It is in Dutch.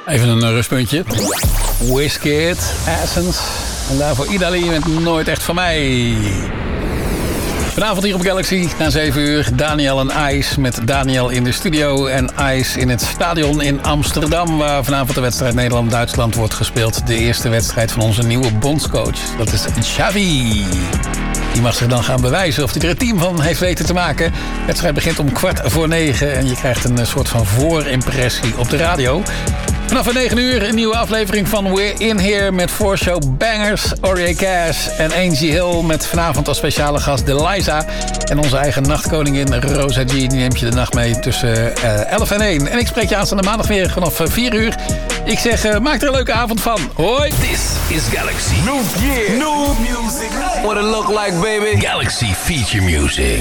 Even een rustpuntje. Wizkid, Essence. En daarvoor Idali met Nooit Echt Van Mij. Vanavond hier op Galaxy, na 7 uur, Daniel en Ice met Daniel in de studio en Ice in het stadion in Amsterdam, waar vanavond de wedstrijd Nederland-Duitsland wordt gespeeld. De eerste wedstrijd van onze nieuwe bondscoach, dat is Xavi. Die mag zich dan gaan bewijzen of hij er een team van heeft weten te maken. De wedstrijd begint om 8:45 en je krijgt een soort van voorimpressie op de radio. Vanaf 9 uur een nieuwe aflevering van We're In Here met 4-show bangers, Aria Cash en Angie Hill met vanavond als speciale gast Deliza. En onze eigen nachtkoningin Rosa G, die neemt je de nacht mee tussen 11 en 1. En ik spreek je aanstaande maandag weer vanaf 4 uur. Ik zeg, maak er een leuke avond van. Hoi! This is Galaxy. New year. New music. What it look like, baby. Galaxy feature music.